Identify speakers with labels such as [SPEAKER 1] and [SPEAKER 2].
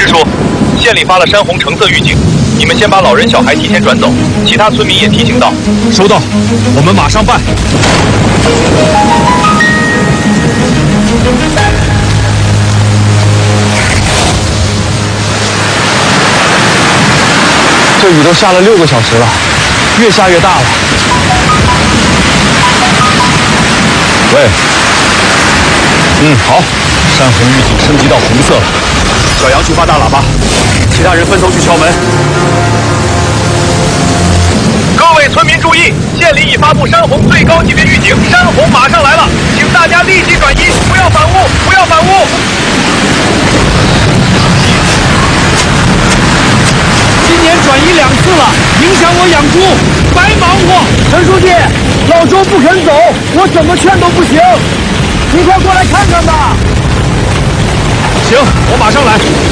[SPEAKER 1] 支书，县里发了山洪橙色预警，你们先把老人小孩提前转走，其他村民也提醒到。
[SPEAKER 2] 收到，我们马上办。这雨都下了6个小时了，越下越大了。喂，好，山洪预警升级到红色了。小杨去发大喇叭，其他人分头去敲门。
[SPEAKER 1] 各位村民注意，县里已发布山洪最高级别预警，山洪马上来了，请大家立即转移，不要反误，不要反误。
[SPEAKER 3] 今年转移2次了，影响我养猪，白忙活。陈书记，老周不肯走，我怎么劝都不行，你快过来看看吧。
[SPEAKER 2] 行，我马上来。